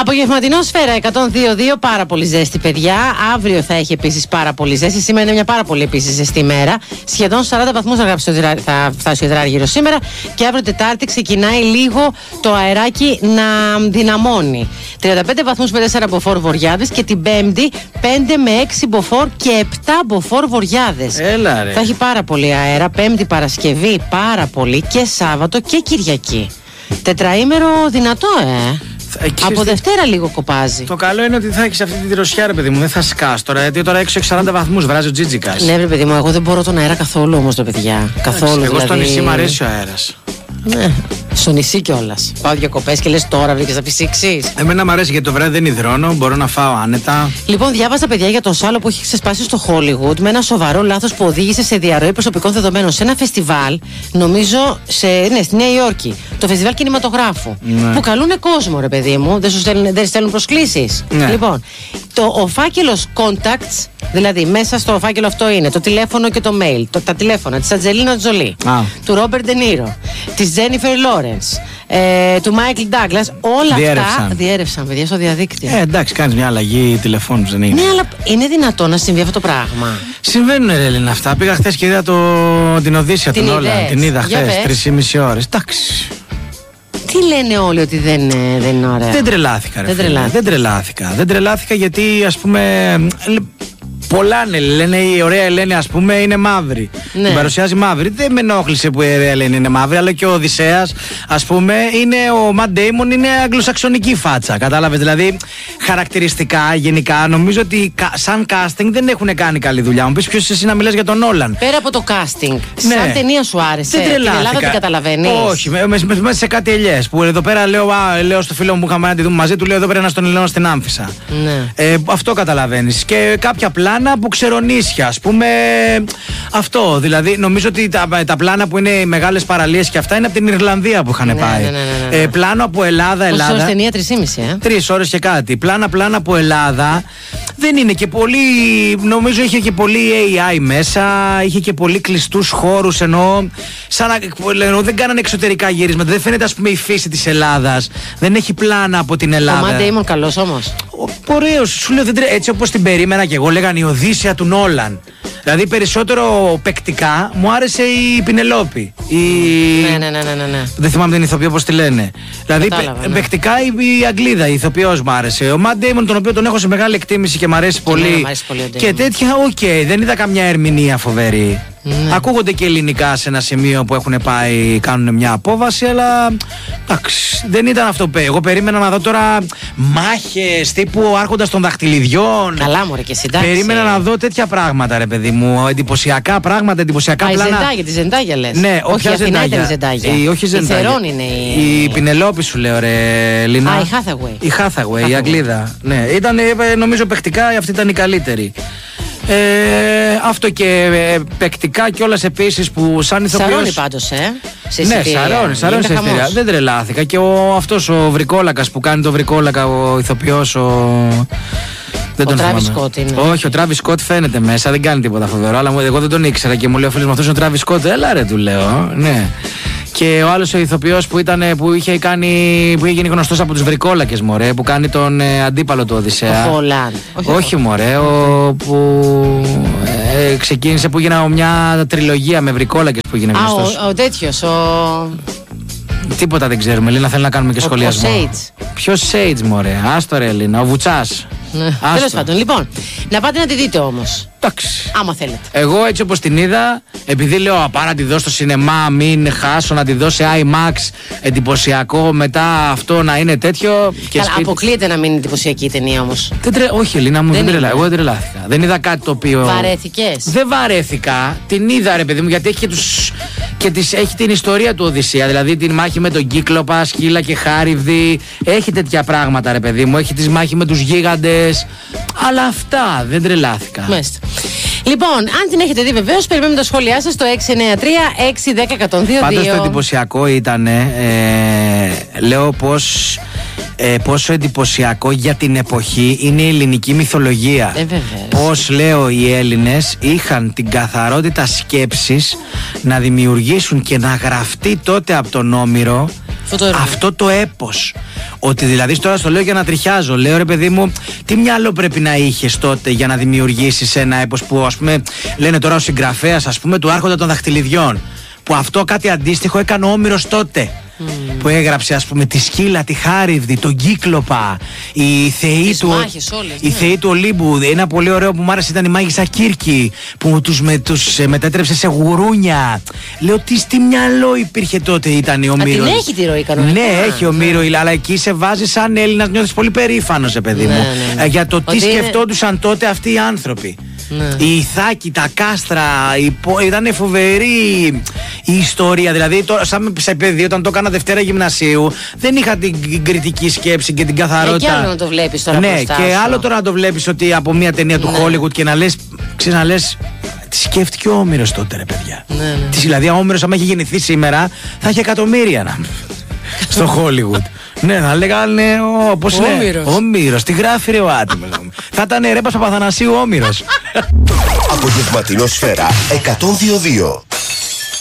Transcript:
Απογευματινό Σφαίρα 102-2, πάρα πολύ ζέστη, παιδιά. Αύριο θα έχει επίσης πάρα πολύ ζέστη. Σήμερα είναι μια πάρα πολύ επίσης ζεστή μέρα. Σχεδόν 40 βαθμούς θα φτάσει ο υδράργυρος σήμερα. Και αύριο Τετάρτη ξεκινάει λίγο το αεράκι να δυναμώνει. 35 βαθμούς με 4 μποφόρ βοριάδες. Και την Πέμπτη 5 με 6 μποφόρ και 7 ավոր βοριάδες. Έλα ρε. Θα έχει πάρα πολύ αέρα. Πέμπτη, Παρασκευή πάρα πολύ. Και Σάββατο και Κυριακή. Τετραήμερο δυνατό, Από Δευτέρα λίγο κοπάζει. Το καλό είναι ότι θα έχεις αυτή τη δροσιά, ρε παιδί μου. Δεν θα σκάς τώρα. Γιατί τώρα έξω έχει 40 βαθμούς, βράζει ο Τζίτζικας. Ναι, ρε παιδί μου, εγώ δεν μπορώ τον αέρα καθόλου όμως, το παιδιά. Καθόλου. Εγώ δηλαδή... στο νησί μου αρέσει ο αέρας. Ναι, στο νησί κιόλας. Πάω διακοπές και λες τώρα βρήκες να φυσήξεις. Εμένα μου αρέσει γιατί το βράδυ δεν υδρώνω, μπορώ να φάω άνετα. Λοιπόν, διάβαζα, παιδιά, για το σάλο που έχει ξεσπάσει στο Hollywood με ένα σοβαρό λάθος που οδήγησε σε διαρροή προσωπικών δεδομένων σε ένα φεστιβάλ, νομίζω στη Νέα Υόρκη. Το φεστιβάλ κινηματογράφου. Ναι. Που καλούνε κόσμο, ρε παιδί μου, δεν στέλνουν προσκλήσεις. Ναι. Λοιπόν, ο φάκελος contacts, δηλαδή μέσα στο φάκελο αυτό είναι το τηλέφωνο και το mail, τα τηλέφωνα της Αντζελίνα Τζολί, του Ρόμπερτ Ντενίρο, της Τζένιφερ Λόρενς, του Μάικλ Ντάγκλας, όλα αυτά διέρευσαν, παιδιά, στο διαδίκτυο. Εντάξει, κάνεις μια αλλαγή τηλεφώνου, δεν είναι. Ναι, αλλά είναι δυνατόν να συμβεί αυτό το πράγμα? Συμβαίνουν, ρε Έλληνα, αυτά. Πήγα χθες και είδα την Οδύσσια του Νόλαν. Την είδα χθες, 3,5 ώρες. Εντάξει. Τι λένε όλοι ότι δεν είναι ωραία? Δεν τρελάθηκα, ρε. Δεν τρελάθηκα γιατί, ας πούμε, πολλά λένε, η ωραία Ελένη, ας πούμε, είναι μαύρη. Ναι. Την παρουσιάζει μαύρη. Δεν με ενόχλησε που η ωραία Ελένη είναι μαύρη, αλλά και ο Οδυσσέας, ας πούμε, ο Ματ Ντέιμον είναι αγγλοσαξονική φάτσα. Κατάλαβες? Δηλαδή, χαρακτηριστικά, γενικά, νομίζω ότι σαν casting δεν έχουν κάνει καλή δουλειά. Μου πεις ποιος εσύ να μιλάς για τον Όλαν. Πέρα από το casting, ναι. Σαν ταινία σου άρεσε? Δεν τρελάθηκα. Την Ελλάδα την καταλαβαίνεις? Όχι, μέσα σε κάτι ελιές. Που εδώ πέρα λέω στο φίλο μου που είχαμε να τη δούμε μαζί, του λέω εδώ πέρα να στον Ελληνό στην Άμφισσα. Ναι. Αυτό καταλαβαίνεις. Και κάποια πλάνα που ξερονίσια, ας πούμε. Αυτό. Δηλαδή, νομίζω ότι τα πλάνα που είναι οι μεγάλες παραλίες και αυτά είναι από την Ιρλανδία που είχαν πάει. Ναι. Πλάνο από Ελλάδα. Πόσες ώρες ταινία? 3,5. 3 ώρες και κάτι. Πλάνα από Ελλάδα. Δεν είναι και πολύ. Νομίζω είχε και πολύ AI μέσα. Είχε και πολύ κλειστούς χώρους. Εννοώ δεν κάνανε εξωτερικά γυρίσματα. Δεν φαίνεται, ας πούμε, η φύση της Ελλάδας. Δεν έχει πλάνα από την Ελλάδα. Ο Ματ Ντέιμον καλός όμως. Ωραίος. Σου λέω, έτσι όπως την περίμενα και εγώ, λέγανε η Οδύσσια του Νόλαν. Δηλαδή παιπερισσότερο παικτικά μου άρεσε η Πινελόπη. Ναι. Δεν θυμάμαι την ηθοποιό πώς τη λένε. Δηλαδή παικτικά η Αγγλίδα, η ηθοποιός μου άρεσε. Ο Ματ Ντέιμον, τον οποίο τον έχω σε μεγάλη εκτίμηση και μου αρέσει πολύ. Και τέτοια, δεν είδα καμιά ερμηνεία φοβερή. Ναι. Ακούγονται και ελληνικά σε ένα σημείο που έχουν πάει, κάνουν μια απόβαση, αλλά εντάξει, δεν ήταν αυτό. Εγώ περίμενα να δω τώρα μάχες τύπου Άρχοντας των Δαχτυλιδιών. Καλά, μωρέ, και συντάξει. Περίμενα να δω τέτοια πράγματα, ρε παιδί μου. Εντυπωσιακά πράγματα, εντυπωσιακά πλάνα. Τη Ζεντάγια λες? Ναι, όχι, Αθηνά ήταν η Ζεντάγια. Όχι η Ζεντάγια. Η Θερόν είναι η Πινελόπη, σου λέω, ρε Λίνα. Η Χάθαγουεϊ, η Αγγλίδα. Ναι, ήταν, νομίζω παικτικά αυτή ήταν η καλύτερη. Αυτό και παικτικά κιόλας επίσης που σαν ηθοποιός. Σαρώνει πάντως, Ναι, σαρώνει σε εισιτήρια. Δεν τρελάθηκα. Και αυτός ο Βρικόλακας που κάνει το Βρικόλακα, ο ηθοποιός, δεν τον Τράβις Σκότ είναι. Όχι, ο Τράβις Σκότ φαίνεται μέσα, δεν κάνει τίποτα φοβερό. Αλλά εγώ δεν τον ήξερα και μου λέει ο φίλος μου, αυτός είναι ο Τράβις Σκότ. Έλα ρε, του λέω. Ναι. Και ο άλλος ο ηθοποιός που είχε γίνει γνωστός από τους Βρικόλακες, μωρέ, που κάνει τον αντίπαλο του Οδυσσέα. Ο Φολάν. Όχι, μωρέ, που ξεκίνησε, που έγινα μια τριλογία με Βρικόλακες που έγινε γνωστός. Ο τέτοιος, Τίποτα δεν ξέρουμε, Ελίνα, θέλει να κάνουμε και σχολιασμό. Ο Σέιτς. Ποιος Σέιτς, μωρέ, άστο ρε Ελίνα, ο Βουτσάς. Τέλος πάντων, λοιπόν, να πάτε να τη δείτε όμως. Εντάξει. Άμα θέλετε. Εγώ έτσι όπως την είδα, επειδή λέω πάω να τη δω στο σινεμά, μην χάσω, να τη δω σε IMAX, εντυπωσιακό, μετά αυτό να είναι τέτοιο. Καλά, αποκλείεται να μην είναι εντυπωσιακή η ταινία όμως. Όχι, Ελίνα μου, εγώ δεν τρελάθηκα. Δεν είδα κάτι το οποίο. Βαρέθηκες? Δεν βαρέθηκα. Την είδα, ρε παιδί μου, γιατί έχει έχει την ιστορία του Οδυσσέα. Δηλαδή την μάχη με τον Κύκλοπα, Σκύλα και Χάριδη. Έχει τέτοια πράγματα, ρε παιδί μου. Έχει τη μάχη με τους γίγαντες. Αλλά αυτά δεν τρελάθηκα. Μάλιστα. Λοιπόν, αν την έχετε δει, βεβαίως, περιμένουμε τα σχόλιά σας στο 693-610-102. Πάντως το εντυπωσιακό ήταν, λέω πόσο εντυπωσιακό για την εποχή είναι η ελληνική μυθολογία. Πώς, λέω, οι Έλληνες είχαν την καθαρότητα σκέψης να δημιουργήσουν και να γραφτεί τότε από τον Όμηρο αυτό το έπος. Ότι δηλαδή τώρα στο λέω για να τριχιάζω. Λέω ρε παιδί μου, τι μυαλό πρέπει να είχες τότε για να δημιουργήσεις ένα έπος που ας πούμε λένε τώρα ο συγγραφέας ας πούμε του Άρχοντα των Δαχτυλιδιών. Που αυτό κάτι αντίστοιχο έκανε ο Όμηρος τότε. Που έγραψε ας πούμε τη Σκύλα, τη Χάριδη, τον Κύκλοπα, η θεή του, η θεή του Ολύμπου. Ένα πολύ ωραίο που μου άρεσε ήταν η Μάγισσα Κύρκη που τους μετέτρεψε σε γουρούνια. Λέω τι στη μυαλό υπήρχε τότε ήταν η Ομήρο. Την έχει τη ροή κανονικά. Ναι, έχει ο Ομήρο, αλλά εκεί σε βάζει σαν Έλληνας, νιώθεις πολύ περήφανος, παιδί μου. Για το τι σκεφτόντουσαν τότε αυτοί οι άνθρωποι. Η Ιθάκη, τα κάστρα, ήταν φοβερή η ιστορία. Δηλαδή, σαν σε παιδί, όταν το έκανα Δευτέρα Γυμνασίου, δεν είχα την κριτική σκέψη και την καθαρότητα. Και άλλο να το βλέπεις τώρα. Ναι, και άλλο τώρα να το βλέπεις ότι από μια ταινία του Hollywood και να λες, τι σκέφτηκε ο Όμηρος τότε, ρε παιδιά. Δηλαδή, ο Όμηρος, άμα είχε γεννηθεί σήμερα, θα είχε εκατομμύρια στο Hollywood. Ναι, θα λέγανε πώς λέει. Όμηρος, τι γράφει ρε ο άτιμος. Θα ήταν Ρέπας Παπαθανασίου Όμηρος. Απογευματινό Σφαίρα 102.2.